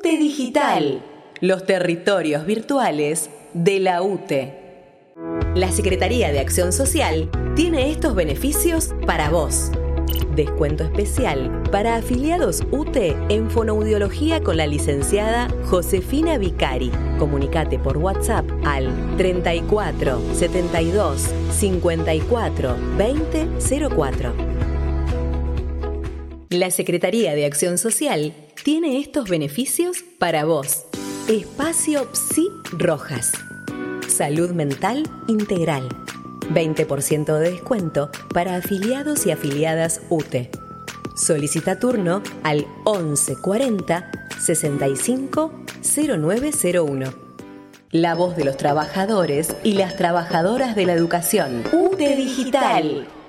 UTE Digital, los territorios virtuales de la UTE. La Secretaría de Acción Social tiene estos beneficios para vos. Descuento especial para afiliados UTE en fonoaudiología con la licenciada Josefina Vicari. Comunicate por WhatsApp al 34 72 54 20 04. La Secretaría de Acción Social tiene estos beneficios para vos. Espacio Psi Rojas. Salud mental integral. 20% de descuento para afiliados y afiliadas UTE. Solicita turno al 11 40 65 0901. La voz de los trabajadores y las trabajadoras de la educación. UTE Digital.